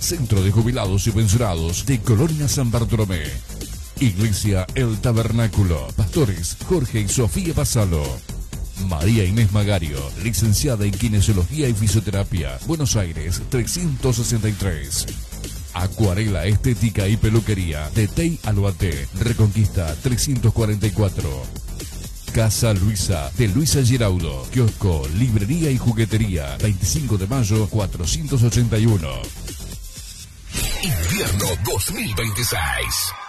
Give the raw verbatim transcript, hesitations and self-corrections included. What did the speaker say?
Centro de Jubilados y Pensionados de Colonia San Bartolomé. Iglesia El Tabernáculo. Pastores Jorge y Sofía Basalo. María Inés Magario, licenciada en Kinesiología y Fisioterapia. Buenos Aires, trescientos sesenta y tres. Acuarela Estética y Peluquería de Tey Aluate, Reconquista trescientos cuarenta y cuatro. Casa Luisa de Luisa Giraudo, kiosco, librería y juguetería, veinticinco de mayo cuatrocientos ochenta y uno. Invierno dos mil veintiséis.